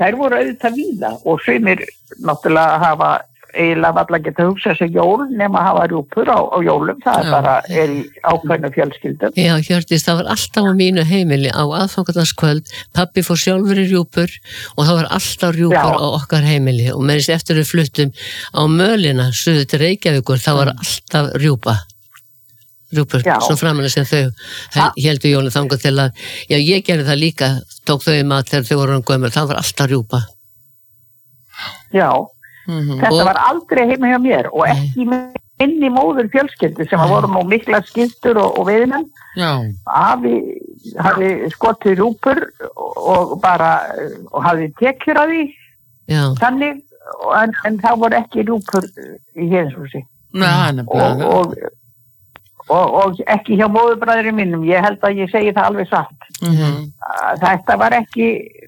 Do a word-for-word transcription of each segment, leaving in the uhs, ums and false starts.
þær voru auðvitað víða og sumir náttúrulega hafa eiginlega varla geta hugsað sig jól nema að hafa rjúpur á, á jólum, það er bara er í ákveðnu fjölskyldum. Já, Hjördís, það var alltaf á mínu heimili á aðfangadagskvöld, pabbi fór sjálfur í rjúpur og það var alltaf rjúpur Já. Á okkar heimili og meðist eftir við fluttum á Mölina, suður til Reykjavíkur, það var alltaf rjúpa. Rjúpur, já. Svo framanlega sem þau heldur jólinn þangað til að, já, ég gerði það líka, tók þau í mat þegar þau voru gömul, það var alltaf rjúpa. Já. Mm-hmm. Þetta og... var aldrei heima hjá mér og ekki inn í móður fjölskyldu sem voru nú mikla skyldur og, og veiðmenn. Afi hafði skotið rjúpur og bara og hafði tekjur af því Já. Þannig en, en það voru ekki rjúpur í Héðinshúsi og, og, og, og ekki hjá móðurbræðurinn mínum, ég held að ég segi það alveg satt. Mm-hmm. Þetta var ekki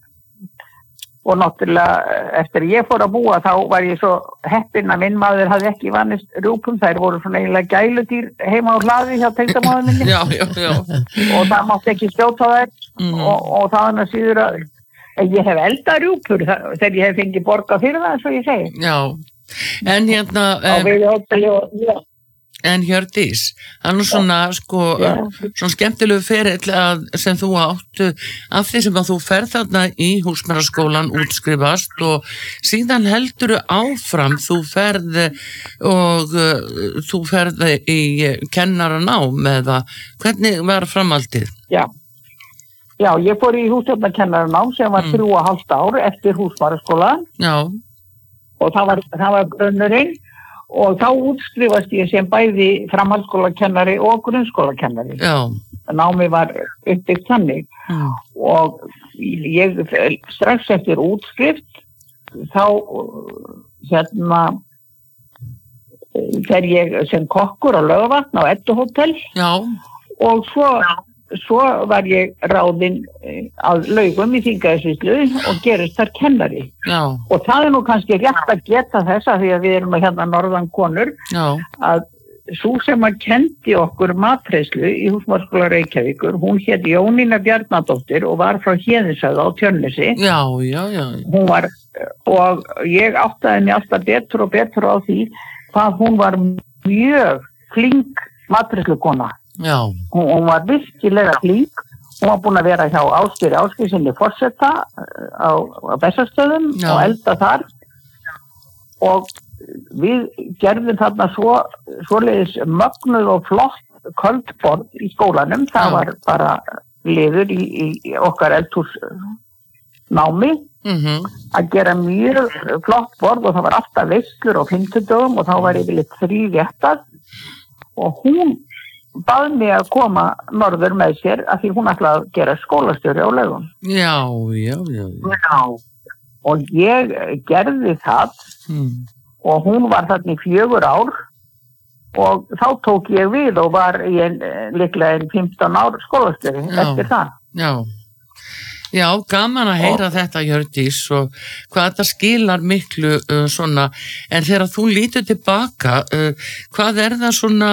og náttúrulega eftir ég fór að búa þá var ég svo heppinn að minn maður hafði ekki vanist rjúpum, þær voru svona eiginlega gæludýr heima á hlaði hjá tengdamáður minni já, já, já. og það mátti ekki skjóta þær mm. og, og það er að síður að ég hef eldað rjúpur þegar ég hef fengið borga fyrir það, svo ég segi. Já, en hérna um, En Hjördís, það er nú svona, sko, svona skemmtilegu ferill að, sem þú áttu af því sem að þú ferð þarna í húsmæðraskólan, útskrifast og síðan heldur áfram, þú ferð og uh, þú ferð í kennaranám eða hvernig var framhaldið? Já, já, ég fór í hússtjórnarkennaranám sem var mm. þrjú og hálft ár eftir húsmæðraskólan. Já. Og það var, það var grunnurinn. Og þá útskrifast ég sem bæði framhaldsskólakennari og grunnskólakennari. Já. Námi var uppbyggt þannig. Já. Og ég strax eftir útskrift þá hérna fer ég sem kokkur á Laugavatn á Eddu Hótel. Já. Og svo svo var ég ráðin að Laugum í Þingeyjarsýslu og gerist þar kennari. Já. Og það er nú kannski rétt að geta þess að því að við erum að hérna norðan konur Já. Að sú sem að kendi okkur matreiðslu í Húsmæðraskóla Reykjavíkur, hún hét Jónína Bjarnadóttir og var frá Héðinshöfða á Tjörnesi. Já, já, já. Hún var, og ég áttaði mig alltaf betur og betur á því hvað hún var mjög flink matreiðslukona. Já. Hún, hún var virkilega flink, hún var búin að vera hjá Ásgeiri Ásgeirssyni forseta á, á Bessastöðum Já. Og elda þar og við gerðum þarna svo, svoleiðis mögnuð og flott kvöldborð í skólanum, það Já. Var bara liður í, í, í okkar eldhús námi mm-hmm. að gera mjög flott borð og það var alltaf veislur á fimmtudögum og þá var yfirleitt þrír réttar og hún bað mig að koma norður með sér af því hún ætlaði að gera skólastjóri á Laugum. Já, já, já. Já, og ég gerði það hmm. og hún var þarna í fjögur ár og þá tók ég við og var í en, líklega en fimmtán ár skólastjóri já. Eftir það. Já, já, gaman að heyra og, þetta Hjördís og hvað þetta skilar miklu uh, svona, en þegar þú lítur tilbaka, uh, hvað er það svona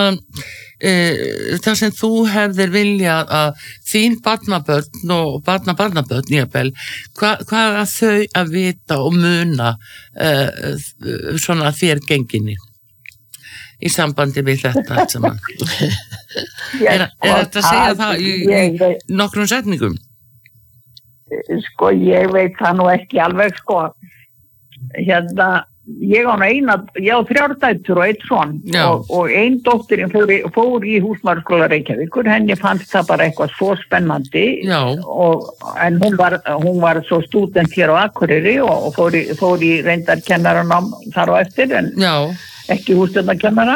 það sem þú hefðir viljað að þín barnabörn og barnabarnabörn jafnvel, hvað, hvað að þau að vita og muna uh, svona þér genginni í sambandi við þetta saman. er, er þetta að segja það í, í nokkrum setningum? Sko ég veit það nú ekki alveg sko hérna ég á eina, ég á þrjár dætur og einn son og, og ein dóttirinn fór í, fór í Húsmæðraskóla Reykjavíkur, henni fannst það bara eitthvað svo spennandi og, en hún var, hún var svo stúdent hér á Akureyri og, og fór í, fór í reyndarkennaranám þar á eftir en Já. Ekki hússtjórnarkennara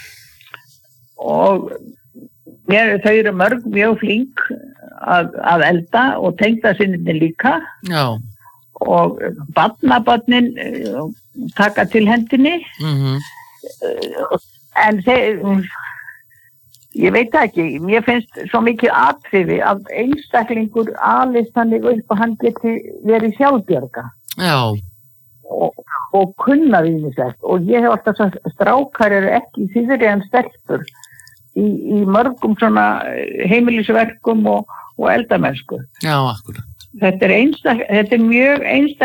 og mér, þau eru mörg mjög flink að, að elda og tengdasyninni líka Já. Og barnabörnin taka til hendinni mm-hmm. en þeir ég veit það ekki, mér finnst svo mikið atriði að einstaklingur alist þannig upp og hann geti verið sjálfbjarga Já. Og, og kunna ýmislegt og ég hef alltaf sagt strákar eru ekki síðri en stelpur í, í mörgum svona heimilisverkum og, og eldamennsku Já, akkurat. Þetta er, einstak, þetta er mjög einstaklega